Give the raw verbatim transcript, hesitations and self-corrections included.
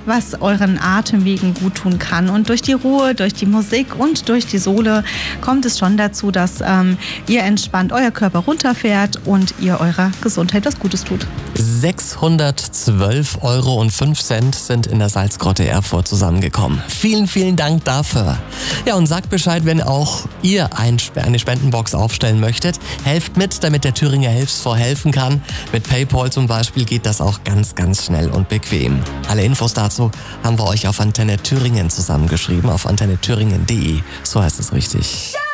was euren Atemwegen gut tun kann. Und durch die Ruhe, durch die Musik und durch die Sohle kommt es schon dazu, dass ähm, ihr entspannt, euer Körper runterfährt und ihr eurer Gesundheit was Gutes tut. sechshundertzwölf Euro und fünf Cent sind in der Salzgrotte Erfurt zusammengekommen. Vielen, vielen Dank dafür. Ja, und sagt Bescheid, wenn auch ihr ein, eine Spendenbox aufstellen möchtet. Helft mit, damit der Thüringer Hilfsfonds helfen kann. Mit PayPal zum Beispiel geht das auch ganz, ganz schnell und bequem. Alle Infos dazu haben wir euch auf Antenne Thüringen zusammengeschrieben, auf antenne thüringen punkt de. So heißt es richtig.